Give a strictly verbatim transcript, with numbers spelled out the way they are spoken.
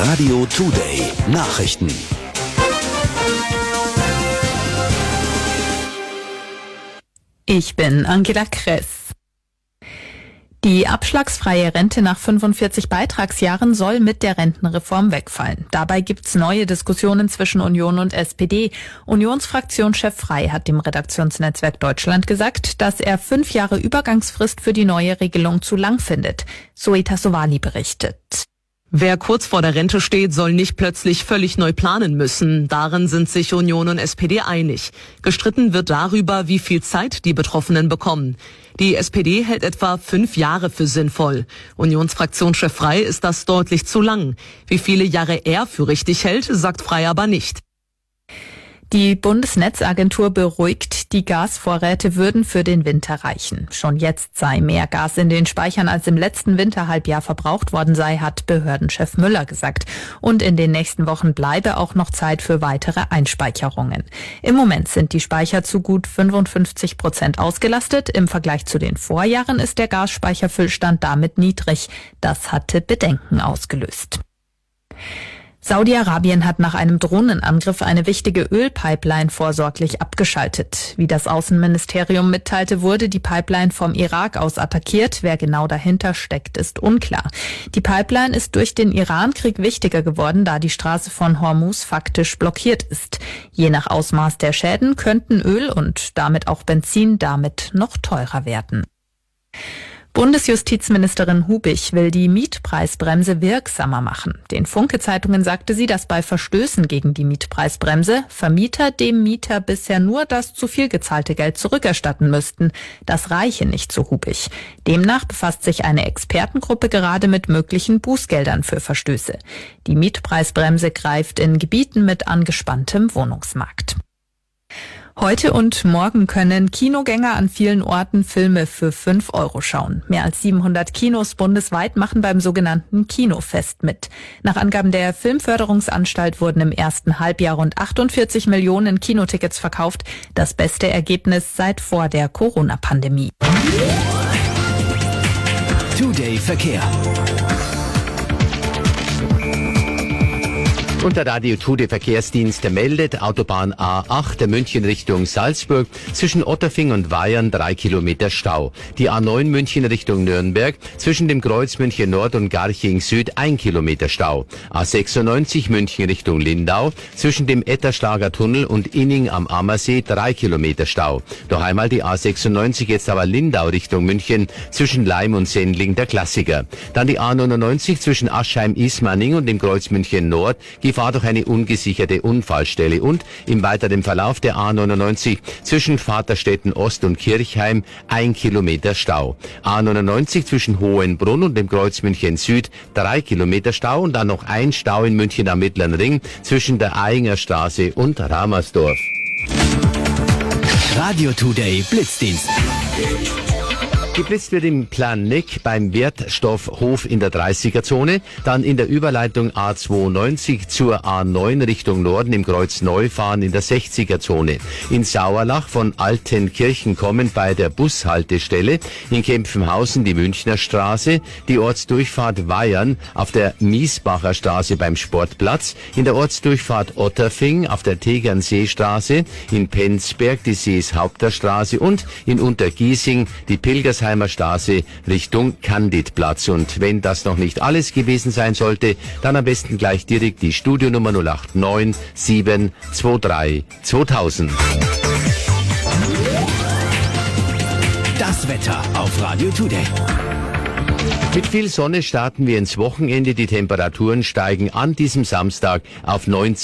Radio Today Nachrichten. Ich bin Angela Kress. Die abschlagsfreie Rente nach fünfundvierzig Beitragsjahren soll mit der Rentenreform wegfallen. Dabei gibt's neue Diskussionen zwischen Union und S P D. Unionsfraktionschef Frey hat dem Redaktionsnetzwerk Deutschland gesagt, dass er fünf Jahre Übergangsfrist für die neue Regelung zu lang findet. Zoe Tassovali berichtet. Wer kurz vor der Rente steht, soll nicht plötzlich völlig neu planen müssen. Darin sind sich Union und S P D einig. Gestritten wird darüber, wie viel Zeit die Betroffenen bekommen. Die S P D hält etwa fünf Jahre für sinnvoll. Unionsfraktionschef Frey ist das deutlich zu lang. Wie viele Jahre er für richtig hält, sagt Frey aber nicht. Die Bundesnetzagentur beruhigt, die Gasvorräte würden für den Winter reichen. Schon jetzt sei mehr Gas in den Speichern als im letzten Winterhalbjahr verbraucht worden sei, hat Behördenchef Müller gesagt. Und in den nächsten Wochen bleibe auch noch Zeit für weitere Einspeicherungen. Im Moment sind die Speicher zu gut fünfundfünfzig Prozent ausgelastet. Im Vergleich zu den Vorjahren ist der Gasspeicherfüllstand damit niedrig. Das hatte Bedenken ausgelöst. Saudi-Arabien hat nach einem Drohnenangriff eine wichtige Ölpipeline vorsorglich abgeschaltet. Wie das Außenministerium mitteilte, wurde die Pipeline vom Irak aus attackiert. Wer genau dahinter steckt, ist unklar. Die Pipeline ist durch den Iran-Krieg wichtiger geworden, da die Straße von Hormuz faktisch blockiert ist. Je nach Ausmaß der Schäden könnten Öl und damit auch Benzin damit noch teurer werden. Bundesjustizministerin Hubich will die Mietpreisbremse wirksamer machen. Den Funke-Zeitungen sagte sie, dass bei Verstößen gegen die Mietpreisbremse Vermieter dem Mieter bisher nur das zu viel gezahlte Geld zurückerstatten müssten. Das reiche nicht, so Hubich. Demnach befasst sich eine Expertengruppe gerade mit möglichen Bußgeldern für Verstöße. Die Mietpreisbremse greift in Gebieten mit angespanntem Wohnungsmarkt. Heute und morgen können Kinogänger an vielen Orten Filme für fünf Euro schauen. Mehr als siebenhundert Kinos bundesweit machen beim sogenannten Kinofest mit. Nach Angaben der Filmförderungsanstalt wurden im ersten Halbjahr rund achtundvierzig Millionen Kinotickets verkauft. Das beste Ergebnis seit vor der Corona-Pandemie. Today Verkehr. Und der Radio Today Verkehrsdienst meldet Autobahn A acht der München Richtung Salzburg zwischen Otterfing und Weyern drei Kilometer Stau. Die A neun München Richtung Nürnberg zwischen dem Kreuz München Nord und Garching Süd ein Kilometer Stau. A sechsundneunzig München Richtung Lindau zwischen dem Etterschlager Tunnel und Inning am Ammersee drei Kilometer Stau. Noch einmal die A sechsundneunzig jetzt aber Lindau Richtung München zwischen Leim und Sendling der Klassiker. Dann die A neunundneunzig zwischen Aschheim-Ismaning und dem Kreuz München Nord Gefahr durch eine ungesicherte Unfallstelle und im weiteren Verlauf der A neunundneunzig zwischen Vaterstetten Ost und Kirchheim ein Kilometer Stau. A neunundneunzig zwischen Hohenbrunn und dem Kreuz München Süd drei Kilometer Stau und dann noch ein Stau in München am Mittleren Ring zwischen der Ainger Straße und Ramersdorf. Radio Today Blitzdienst. Geblitzt wird im Planegg beim Wertstoffhof in der dreißiger-Zone, dann in der Überleitung A zweiundneunzig zur A neun Richtung Norden im Kreuz Neufahren in der sechziger-Zone. In Sauerlach von Altenkirchen kommend bei der Bushaltestelle, in Kempfenhausen die Münchner Straße, die Ortsdurchfahrt Weyern auf der Miesbacher Straße beim Sportplatz, in der Ortsdurchfahrt Otterfing auf der Tegernseestraße, in Penzberg die Seeshaupter Straße und in Untergiesing die Pilgers Straße Richtung Candidplatz. Und wenn das noch nicht alles gewesen sein sollte, dann am besten gleich direkt die Studionummer null acht neun sieben zwei drei zweitausend. Das Wetter auf Radio Today. Mit viel Sonne starten wir ins Wochenende. Die Temperaturen steigen an diesem Samstag auf neunzehn